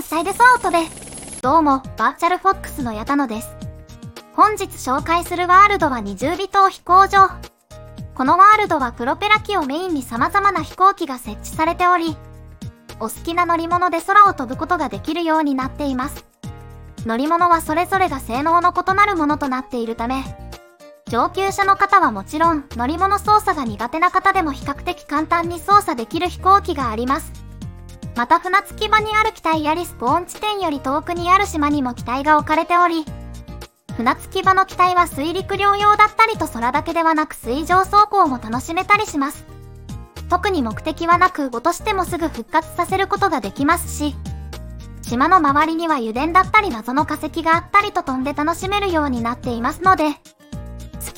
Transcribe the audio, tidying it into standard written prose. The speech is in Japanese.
体で空を飛べ。どうも、バーチャルフォックスの矢田野です。本日紹介するワールドは20尾島飛行場。このワールドはプロペラ機をメインに様々な飛行機が設置されており、お好きな乗り物で空を飛ぶことができるようになっています。乗り物はそれぞれが性能の異なるものとなっているため、上級者の方はもちろん、乗り物操作が苦手な方でも比較的簡単に操作できる飛行機があります。また船着き場にある機体やリスポーン地点より遠くにある島にも機体が置かれており、船着き場の機体は水陸両用だったりと空だけではなく水上走行も楽しめたりします。特に目的はなく落としてもすぐ復活させることができますし、島の周りには油田だったり謎の化石があったりと飛んで楽しめるようになっていますので、